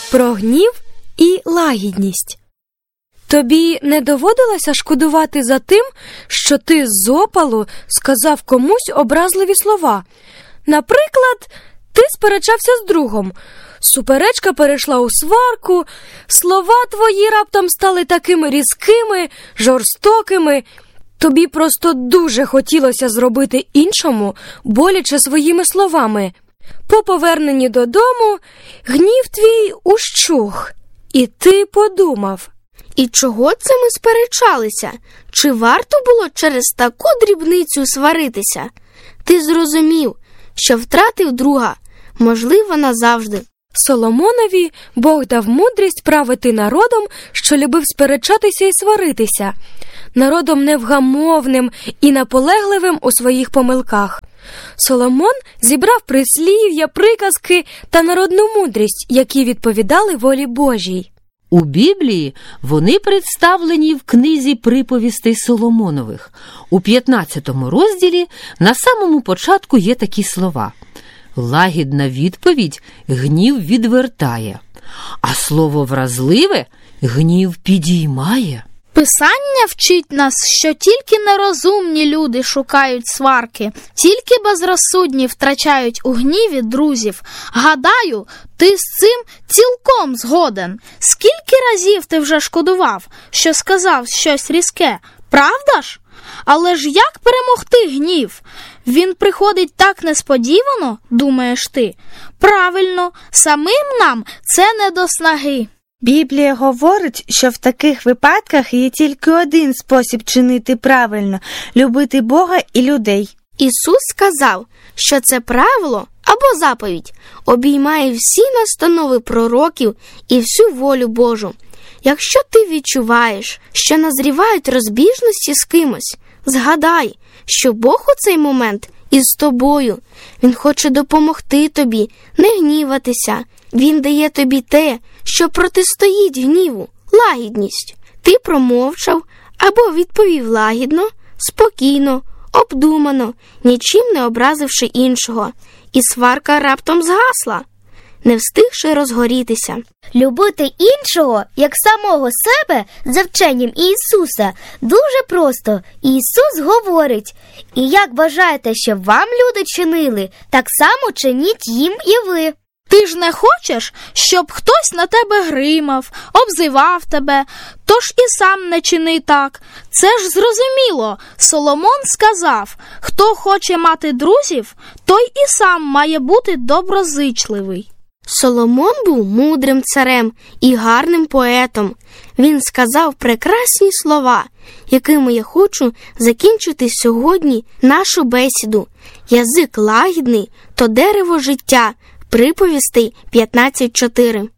про гнів і лагідність. Тобі не доводилося шкодувати за тим, що ти з опалу сказав комусь образливі слова? Наприклад, ти сперечався з другом, суперечка перейшла у сварку, слова твої раптом стали такими різкими, жорстокими. Тобі просто дуже хотілося зробити іншому боляче своїми словами. По поверненні додому гнів твій ущух, і ти подумав: і чого це ми сперечалися? Чи варто було через таку дрібницю сваритися? Ти зрозумів, що втратив друга, можливо, назавжди. Соломонові Бог дав мудрість правити народом, що любив сперечатися і сваритися, народом невгамовним і наполегливим у своїх помилках. Соломон зібрав прислів'я, приказки та народну мудрість, які відповідали волі Божій. У Біблії вони представлені в книзі приповістей Соломонових. У 15 розділі на самому початку є такі слова: «Лагідна відповідь гнів відвертає, а слово вразливе гнів підіймає». Писання вчить нас, що тільки нерозумні люди шукають сварки, тільки безрозсудні втрачають у гніві друзів. Гадаю, ти з цим цілком згоден. Скільки разів ти вже шкодував, що сказав щось різке, правда ж? Але ж як перемогти гнів? Він приходить так несподівано, думаєш ти? Правильно, самим нам це не до снаги. Біблія говорить, що в таких випадках є тільки один спосіб чинити правильно – любити Бога і людей. Ісус сказав, що це правило або заповідь обіймає всі настанови пророків і всю волю Божу. Якщо ти відчуваєш, що назрівають розбіжності з кимось, згадай, що Бог у цей момент із тобою. Він хоче допомогти тобі, не гніватися. Він дає тобі те, що протистоїть гніву – лагідність. Ти промовчав або відповів лагідно, спокійно, обдумано, нічим не образивши іншого. І сварка раптом згасла, не встигши розгорітися. Любити іншого, як самого себе, за вченням Ісуса, дуже просто. Ісус говорить: «І як бажаєте, щоб вам люди чинили, так само чиніть їм і ви». Ти ж не хочеш, щоб хтось на тебе гримав, обзивав тебе, тож і сам не чини так. Це ж зрозуміло. Соломон сказав: хто хоче мати друзів, той і сам має бути доброзичливий. Соломон був мудрим царем і гарним поетом. Він сказав прекрасні слова, якими я хочу закінчити сьогодні нашу бесіду. Язик лагідний – то дерево життя. Приповістей 15.4.